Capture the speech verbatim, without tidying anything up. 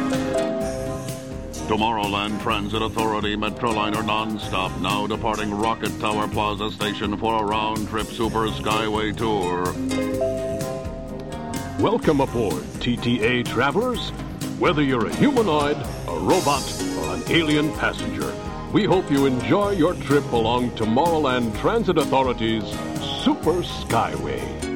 Tomorrowland Transit Authority Metroliner non-stop, now departing Rocket Tower Plaza Station for a round-trip Super Skyway tour. Welcome aboard, T T A travelers. Whether you're a humanoid, a robot, or an alien passenger, we hope you enjoy your trip along Tomorrowland Transit Authority's Super Skyway.